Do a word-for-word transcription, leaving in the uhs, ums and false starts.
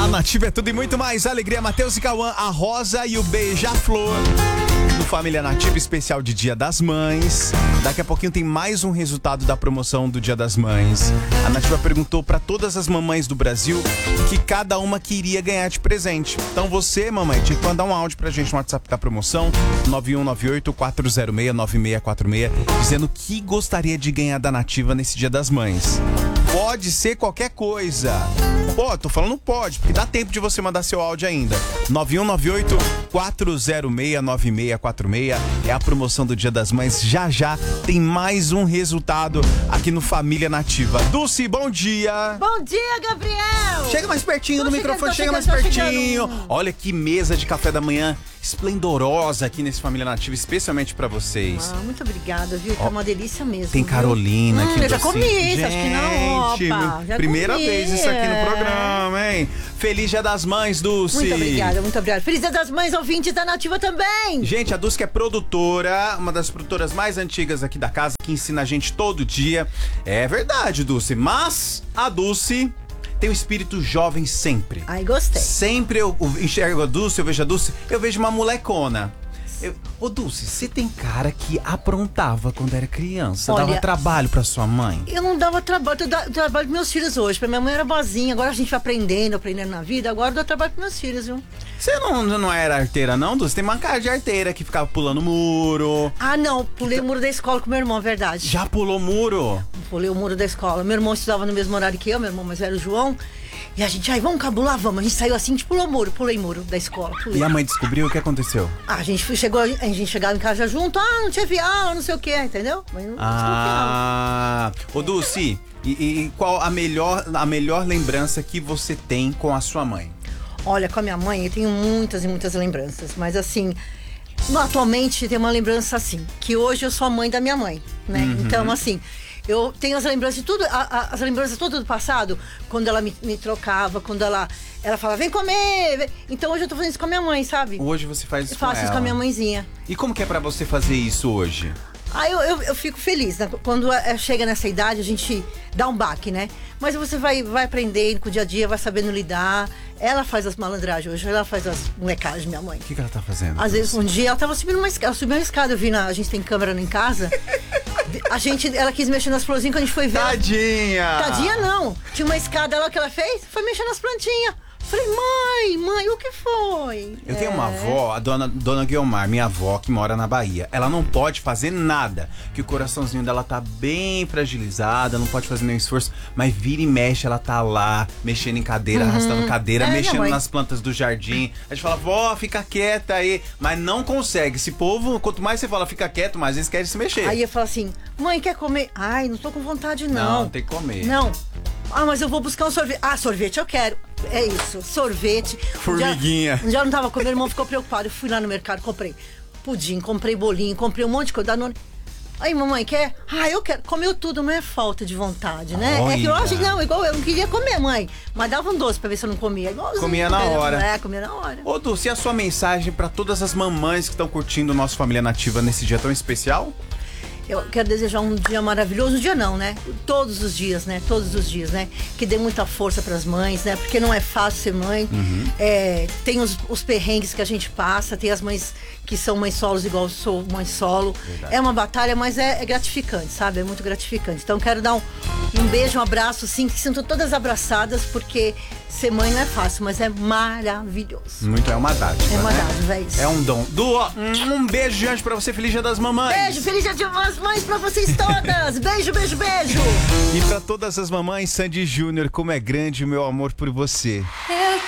A Nativa é tudo e muito mais. Alegria, Matheus e Cauã, a Rosa e o Beija-Flor. No Família Nativa especial de Dia das Mães. Daqui a pouquinho tem mais um resultado da promoção do Dia das Mães. A Nativa perguntou para todas as mamães do Brasil o que cada uma queria ganhar de presente. Então você, mamãe, tinha que mandar um áudio pra gente no WhatsApp da promoção nove um nove oito, quatro zero seis, nove seis quatro seis, dizendo o que gostaria de ganhar da Nativa nesse Dia das Mães. Pode ser qualquer coisa. Pô, tô falando pode, porque dá tempo de você mandar seu áudio ainda. nove um nove oito, quatro zero seis, nove seis quatro seis é a promoção do Dia das Mães. Já já tem mais um resultado aqui no Família Nativa. Dulce, bom dia. Bom dia, Gabriel. Chega mais pertinho Tô do chegando, microfone, tô chega chegando, mais tô pertinho. chegando. Olha que mesa de café da manhã esplendorosa aqui nesse Família Nativa, especialmente pra vocês. Ah, muito obrigada, viu? Tá uma delícia mesmo. Tem viu? Carolina hum, aqui. Eu já docinho. comi isso, acho que não. Gente, Opa, já primeira comi. vez isso aqui no programa, hein? Feliz Dia das Mães, Dulce. Muito obrigada, muito obrigada. Feliz Dia das Mães, ouvintes da Nativa também. Gente, a Dulce que é produtora, uma das produtoras mais antigas aqui da casa, que ensina a gente todo dia. É verdade, Dulce, mas a Dulce tem um espírito jovem sempre. Ai, gostei. Sempre eu enxergo a Dulce, eu vejo a Dulce, eu vejo uma molecona. Eu... Ô Dulce, você tem cara que aprontava quando era criança, Olha, dava trabalho pra sua mãe? Eu não dava trabalho, eu dava trabalho pros meus filhos hoje. Pra minha mãe era boazinha, agora a gente vai aprendendo, aprendendo na vida. Agora eu dou trabalho pros meus filhos, viu? Você não, não era arteira não, Dulce? Tem uma cara de arteira que ficava pulando muro. Ah, não, pulei o muro da escola com meu irmão, verdade. Já pulou muro? Pulei o muro da escola. Meu irmão estudava no mesmo horário que eu, meu irmão mais velho, o João. E a gente, ai, vamos cabular, vamos. A gente saiu assim, tipo, pulou muro, pulei muro da escola. Pulei. E a mãe descobriu o que aconteceu? Ah, a gente foi- chegou, a gente chegava em casa junto, ah, não teve aula, não sei o que, entendeu? Mas não Ah, ô Dulce, e, e qual a melhor, a melhor lembrança que você tem com a sua mãe? Olha, com a minha mãe eu tenho muitas e muitas lembranças, mas assim, no- atualmente tem uma lembrança assim, que hoje eu sou a mãe da minha mãe, né? Então, assim, eu tenho as lembranças de tudo, a- a- as lembranças todas do passado, quando ela me, me trocava, quando ela, ela falava, vem comer, vem. Então hoje eu tô fazendo isso com a minha mãe, sabe? Hoje você faz isso Eu faço com isso ela. com a minha mãezinha. E como que é pra você fazer isso hoje? Aí eu, eu, eu fico feliz, né? Quando é, chega nessa idade, a gente dá um baque, né? Mas você vai, vai aprendendo com o dia a dia, vai sabendo lidar. Ela faz as malandragens hoje, ela faz as molecagens, minha mãe. O que, que ela tá fazendo? Às vezes, um dia, ela tava subindo uma escada, ela subiu uma escada, eu vi, na, a gente tem câmera em casa. A gente, ela quis mexer nas florzinhas, quando a gente foi ver. ela- Tadinha! Tadinha não. Tinha uma escada lá, o que ela fez? Foi mexer nas plantinhas. Falei, mãe, mãe, o que foi? Eu tenho uma avó, a dona, dona Guiomar, minha avó, que mora na Bahia. Ela não pode fazer nada, que o coraçãozinho dela tá bem fragilizado, não pode fazer nenhum esforço, mas vira e mexe, ela tá lá, mexendo em cadeira, arrastando cadeira, É, minha mexendo mãe. nas plantas do jardim. A gente fala, vó, fica quieta aí, mas não consegue. Esse povo, quanto mais você fala, fica quieto, mais eles querem se mexer. Aí eu falo assim, mãe, quer comer? Ai, não tô com vontade, não. Não, tem que comer. Não. Ah, mas eu vou buscar um sorvete. Ah, sorvete eu quero. É isso, sorvete. Formiguinha. Um dia, um dia eu não tava com meu irmão, ficou preocupado. Eu fui lá no mercado, comprei pudim, comprei bolinho, comprei um monte de coisa. Danone. Aí, mamãe, quer? Ah, eu quero. Comeu tudo, não é falta de vontade, né? É que eu Olha. acho que não, igual eu não queria comer, mãe. Mas dava um doce pra ver se eu não comia. Igualzinho, Comia na entendeu? hora. É, comia na hora. Ô, Dulce, e a sua mensagem pra todas as mamães que estão curtindo o nosso Família Nativa nesse dia tão especial? Eu quero desejar um dia maravilhoso, um dia não, né? Todos os dias, né? Todos os dias, né? Que dê muita força pras mães, né? Porque não é fácil ser mãe. É, tem os, os perrengues que a gente passa, tem as mães que são mães solos igual eu sou mãe solo. Verdade. É uma batalha, mas é, é gratificante, sabe? É muito gratificante. Então quero dar um, um beijo, um abraço, sim, que sinto todas abraçadas, porque ser mãe não é fácil, mas é maravilhoso. Muito, é uma dádiva, É uma né? dádiva, é isso. É um dom. Du, ó, um beijo gigante pra você, feliz Dia das Mamães. Beijo, feliz dia das mães pra vocês todas! Beijo, beijo, beijo! E pra todas as mamães, Sandy Júnior, como é grande o meu amor por você. Eu